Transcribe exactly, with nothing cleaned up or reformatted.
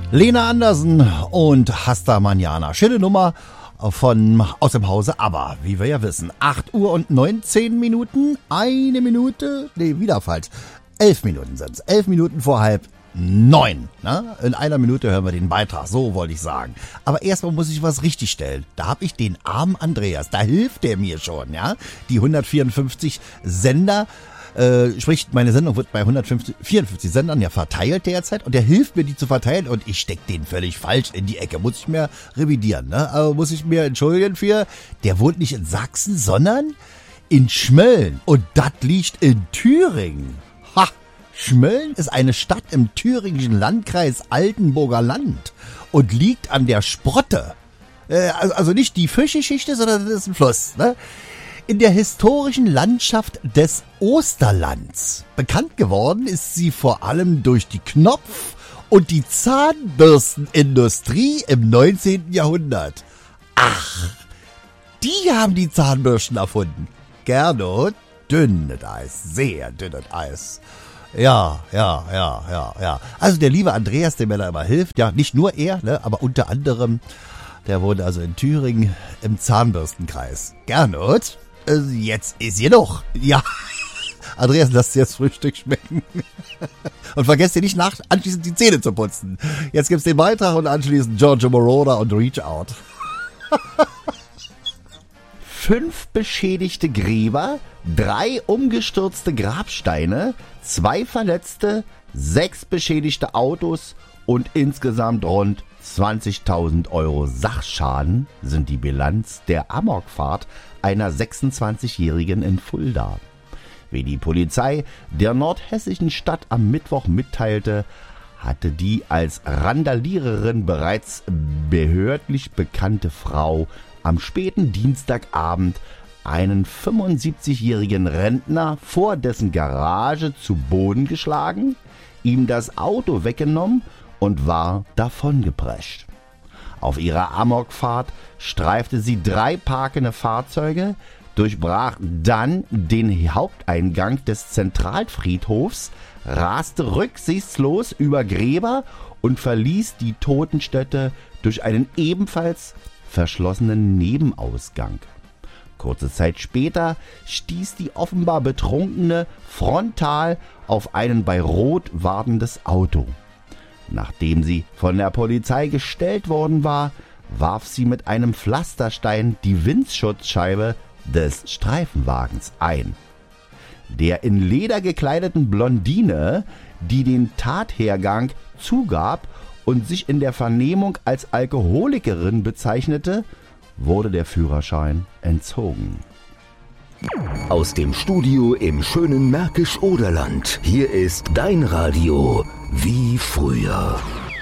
Lena Andersen und Hasta Manana. Schöne Nummer von aus dem Hause, aber wie wir ja wissen, acht Uhr und neunzehn Minuten, eine Minute, nee, wieder falsch, elf Minuten sind's, elf Minuten vor halb neun. Ne? In einer Minute hören wir den Beitrag, so wollte ich sagen. Aber erstmal muss ich was richtigstellen. Da habe ich den armen Andreas, da hilft der mir schon, ja. Die hundertvierundfünfzig Sender, Äh, sprich, meine Sendung wird bei hundertvierundfünfzig Sendern ja verteilt derzeit und der hilft mir, die zu verteilen und ich steck den völlig falsch in die Ecke. Muss ich mir revidieren, ne? Aber muss ich mir entschuldigen für, der wohnt nicht in Sachsen, sondern in Schmölln und das liegt in Thüringen. Ha! Schmölln ist eine Stadt im thüringischen Landkreis Altenburger Land und liegt an der Sprotte. Äh, also nicht die Fischgeschichte, sondern das ist ein Fluss, ne? In der historischen Landschaft des Osterlands. Bekannt geworden ist sie vor allem durch die Knopf- und die Zahnbürstenindustrie im neunzehnten Jahrhundert. Ach, die haben die Zahnbürsten erfunden. Gernot, dünnes Eis, sehr dünnes Eis. Ja, ja, ja, ja, ja. Also der liebe Andreas, der mir da immer hilft, ja, nicht nur er, ne, aber unter anderem, der wohnt also in Thüringen im Zahnbürstenkreis. Gernot? Jetzt ist genug. Ja, Andreas, lass dir das Frühstück schmecken. Und vergesst dir nicht nach, anschließend die Zähne zu putzen. Jetzt gibt's den Beitrag und anschließend Giorgio Moroder und Reach Out. Fünf beschädigte Gräber, drei umgestürzte Grabsteine, zwei Verletzte, sechs beschädigte Autos und insgesamt rund zwanzigtausend Euro Sachschaden sind die Bilanz der Amokfahrt einer sechsundzwanzigjährigen in Fulda. Wie die Polizei der nordhessischen Stadt am Mittwoch mitteilte, hatte die als Randaliererin bereits behördlich bekannte Frau am späten Dienstagabend einen fünfundsiebzigjährigen Rentner vor dessen Garage zu Boden geschlagen, ihm das Auto weggenommen und war davongeprescht. Auf ihrer Amokfahrt streifte sie drei parkende Fahrzeuge, durchbrach dann den Haupteingang des Zentralfriedhofs, raste rücksichtslos über Gräber und verließ die Totenstätte durch einen ebenfalls verschlossenen Nebenausgang. Kurze Zeit später stieß die offenbar Betrunkene frontal auf ein bei Rot wartendes Auto. Nachdem sie von der Polizei gestellt worden war, warf sie mit einem Pflasterstein die Windschutzscheibe des Streifenwagens ein. Der in Leder gekleideten Blondine, die den Tathergang zugab und sich in der Vernehmung als Alkoholikerin bezeichnete, wurde der Führerschein entzogen. Aus dem Studio im schönen Märkisch-Oderland. Hier ist dein Radio wie früher.